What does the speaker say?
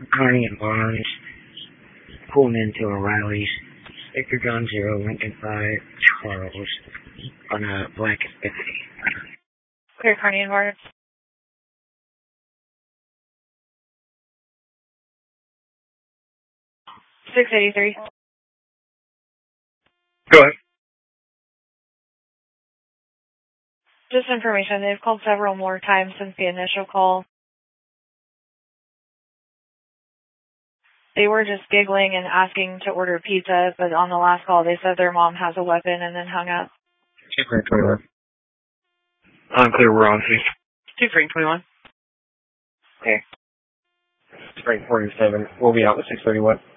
Carney and Barnes pulling into O'Reilly's. Victor John 0, Lincoln 5, Charles on a black 50. Clear Carney and Barnes. 683. Go ahead. Just information, they've called several more times since the initial call. They were just giggling and asking to order pizza, but on the last call they said their mom has a weapon and then hung up. 2 Frank 21. Unclear, we're on 2 Frank 21. Okay. Frank 47. We'll be out with 631.